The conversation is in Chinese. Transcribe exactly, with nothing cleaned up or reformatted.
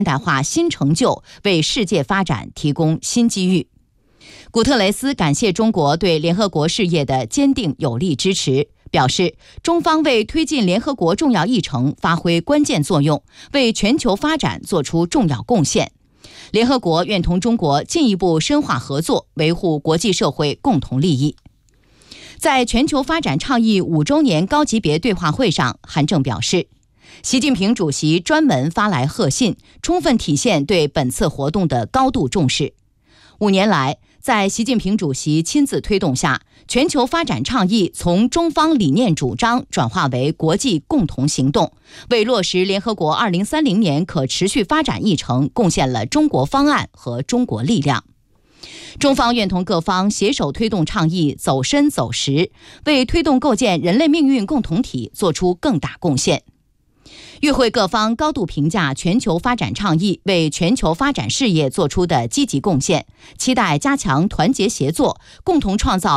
代化新成就，为世界发展提供新机遇。古特雷斯感谢中国对联合国事业的坚定有力支持，表示中方为推进联合国重要议程发挥关键作用，为全球发展做出重要贡献。联合国愿同中国进一步深化合作，维护国际社会共同利益。在全球发展倡议五周年高级别对话会上，韩正表示，习近平主席专门发来贺信，充分体现对本次活动的高度重视。五年来，在习近平主席亲自推动下，全球发展倡议从中方理念主张转化为国际共同行动，为落实联合国二零三零年可持续发展议程贡献了中国方案和中国力量。中方愿同各方携手推动倡议走深走实，为推动构建人类命运共同体做出更大贡献。与会各方高度评价全球发展倡议为全球发展事业做出的积极贡献，期待加强团结协作，共同创造